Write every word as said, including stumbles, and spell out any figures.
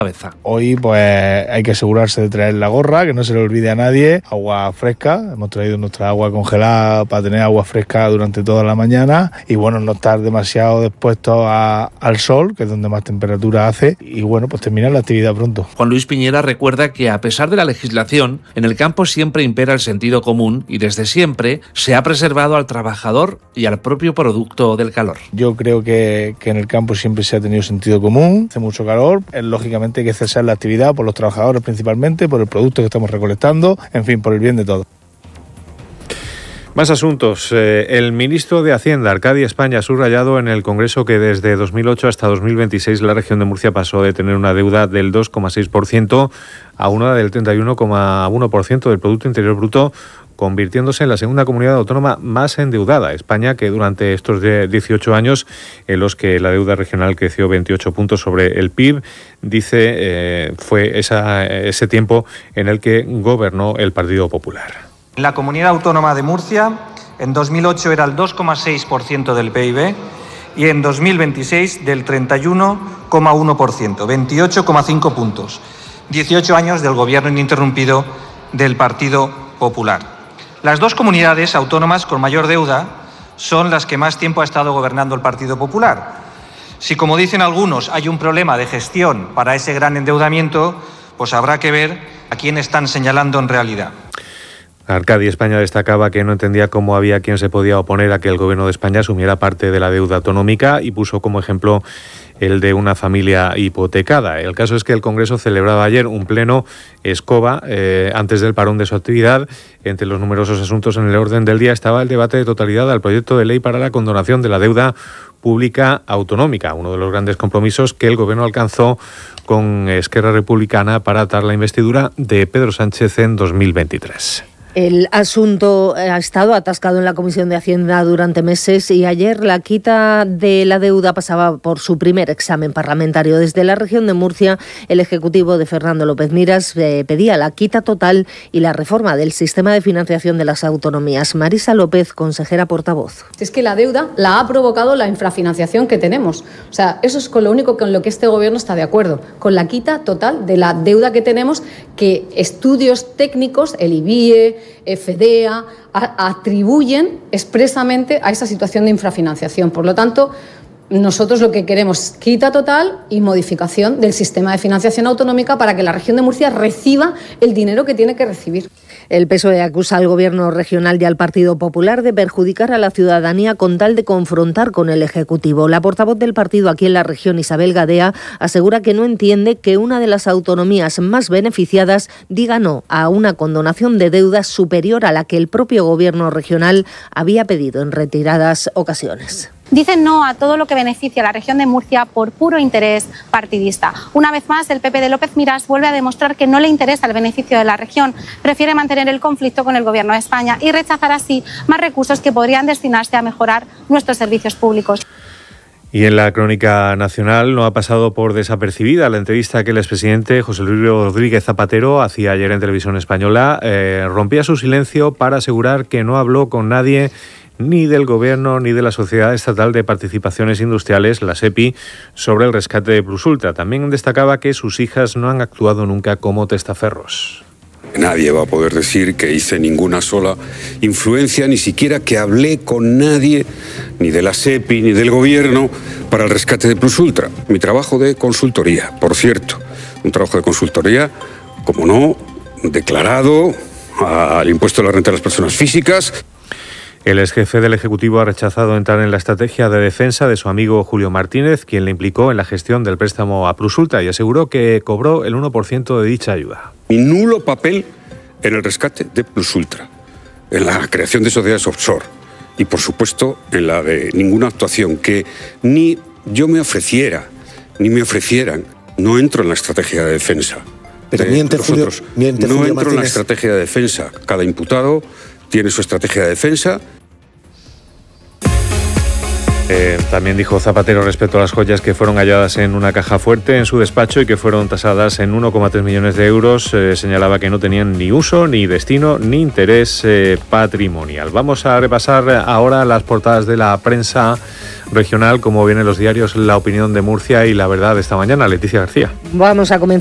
Hoy pues hay que asegurarse de traer la gorra, que no se le olvide a nadie, agua fresca, hemos traído nuestra agua congelada para tener agua fresca durante toda la mañana y bueno, no estar demasiado expuestos a, al sol, que es donde más temperatura hace y bueno, pues terminar la actividad pronto. Juan Luis Piñera recuerda que a pesar de la legislación, en el campo siempre impera el sentido común y desde siempre se ha preservado al trabajador y al propio producto del calor. Yo creo que, que en el campo siempre se ha tenido sentido común, hace mucho calor, es lógicamente hay que cesar la actividad por los trabajadores principalmente, por el producto que estamos recolectando, en fin, por el bien de todos. Más asuntos. Eh, el ministro de Hacienda, Arcadia España, ha subrayado en el Congreso que desde dos mil ocho hasta dos mil veintiséis la región de Murcia pasó de tener una deuda del dos coma seis por ciento a una del treinta y uno coma uno por ciento del Producto Interior Bruto, convirtiéndose en la segunda comunidad autónoma más endeudada. España, que durante estos dieciocho años en los que la deuda regional creció veintiocho puntos sobre el P I B, dice, eh, fue esa, ese tiempo en el que gobernó el Partido Popular. La comunidad autónoma de Murcia en dos mil ocho era el dos coma seis por ciento del P I B y en dos mil veintiséis del treinta y uno coma uno por ciento, veintiocho coma cinco puntos. dieciocho años del gobierno ininterrumpido del Partido Popular. Las dos comunidades autónomas con mayor deuda son las que más tiempo ha estado gobernando el Partido Popular. Si, como dicen algunos, hay un problema de gestión para ese gran endeudamiento, pues habrá que ver a quién están señalando en realidad. Arcadia España destacaba que no entendía cómo había quien se podía oponer a que el Gobierno de España asumiera parte de la deuda autonómica y puso como ejemplo el de una familia hipotecada. El caso es que el Congreso celebraba ayer un pleno escoba eh, antes del parón de su actividad. Entre los numerosos asuntos en el orden del día estaba el debate de totalidad al proyecto de ley para la condonación de la deuda pública autonómica, uno de los grandes compromisos que el Gobierno alcanzó con Esquerra Republicana para atar la investidura de Pedro Sánchez en dos mil veintitrés. El asunto ha estado atascado en la Comisión de Hacienda durante meses y ayer la quita de la deuda pasaba por su primer examen parlamentario. Desde la región de Murcia, el Ejecutivo de Fernando López Miras eh, pedía la quita total y la reforma del sistema de financiación de las autonomías. Marisa López, consejera portavoz. Es que la deuda la ha provocado la infrafinanciación que tenemos. O sea, eso es con lo único con lo que este Gobierno está de acuerdo, con la quita total de la deuda que tenemos, que estudios técnicos, el I B I E, FEDEA, atribuyen expresamente a esa situación de infrafinanciación. Por lo tanto, nosotros lo que queremos es quita total y modificación del sistema de financiación autonómica para que la región de Murcia reciba el dinero que tiene que recibir. El P S O E acusa al Gobierno regional y al Partido Popular de perjudicar a la ciudadanía con tal de confrontar con el Ejecutivo. La portavoz del partido aquí en la región, Isabel Gadea, asegura que no entiende que una de las autonomías más beneficiadas diga no a una condonación de deudas superior a la que el propio Gobierno regional había pedido en retiradas ocasiones. Dicen no a todo lo que beneficia a la región de Murcia por puro interés partidista. Una vez más, el P P de López Miras vuelve a demostrar que no le interesa el beneficio de la región, prefiere mantener el conflicto con el Gobierno de España y rechazar así más recursos que podrían destinarse a mejorar nuestros servicios públicos. Y en la crónica nacional no ha pasado por desapercibida la entrevista que el expresidente José Luis Rodríguez Zapatero hacía ayer en Televisión Española. Eh, rompía su silencio para asegurar que no habló con nadie ni del Gobierno ni de la Sociedad Estatal de Participaciones Industriales, la SEPI, sobre el rescate de Plusultra. También destacaba que sus hijas no han actuado nunca como testaferros. Nadie va a poder decir que hice ninguna sola influencia, ni siquiera que hablé con nadie, ni de la SEPI, ni del Gobierno, para el rescate de Plusultra. Mi trabajo de consultoría, por cierto, un trabajo de consultoría, como no, declarado al impuesto de la renta de las personas físicas. El exjefe del Ejecutivo ha rechazado entrar en la estrategia de defensa de su amigo Julio Martínez, quien le implicó en la gestión del préstamo a Plusultra, y aseguró que cobró el uno por ciento de dicha ayuda. Mi nulo papel en el rescate de Plusultra, en la creación de sociedades offshore y, por supuesto, en la de ninguna actuación que ni yo me ofreciera, ni me ofrecieran. No entro en la estrategia de defensa. Pero de miente Julio, miente no Julio entro Martínez. en la estrategia de defensa. Cada imputado tiene su estrategia de defensa. Eh, también dijo Zapatero respecto a las joyas que fueron halladas en una caja fuerte en su despacho y que fueron tasadas en uno coma tres millones de euros. Eh, señalaba que no tenían ni uso, ni destino, ni interés eh, patrimonial. Vamos a repasar ahora las portadas de la prensa regional, como vienen los diarios La Opinión de Murcia y La Verdad de esta mañana. Leticia García. Vamos a comenzar